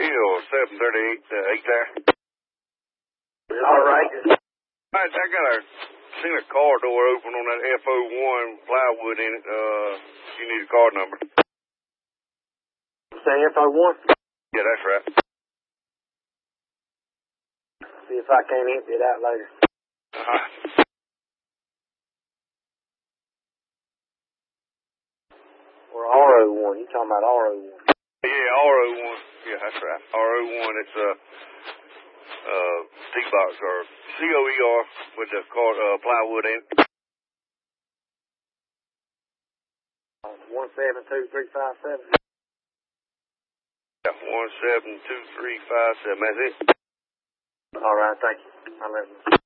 or 738 8 there. All right. I seen a car door open on that FO1 plywood in it. You need a card number. Say FO1? Yeah, that's right. See if I can't empty it out later. Or RO1. You talking about RO1? Yeah, RO1. Yeah, that's right. RO1. It's a T-box or COER with the plywood in it. 172357. Yeah, 172357. That's it. All right, thank you. I'll let you know.